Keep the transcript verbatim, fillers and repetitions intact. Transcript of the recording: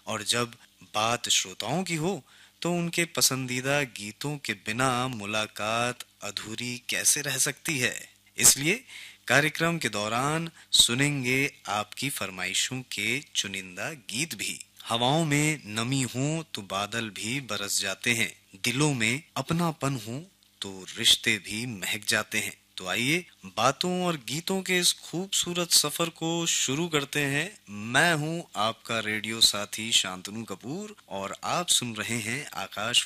और जब बात श्रोताओं की हो तो उनके पसंदीदा गीतों के बिना मुलाकात अधूरी कैसे रह सकती है। इसलिए कार्यक्रम के दौरान सुनेंगे आपकी फरमाइशों के चुनिंदा गीत भी। हवाओं में नमी हो तो बादल भी बरस जाते हैं, दिलों में अपनापन हो तो रिश्ते भी महक जाते हैं। तो आइए बातों और गीतों के इस खूबसूरत सफर को शुरू करते हैं। मैं हूं आपका रेडियो साथी शांतनु कपूर और आप सुन रहे हैं आकाश